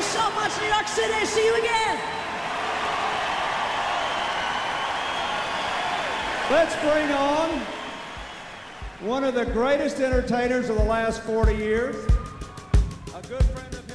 you so much, New York City. See you again. Let's bring on one of the greatest entertainers of the last 40 years, a good friend of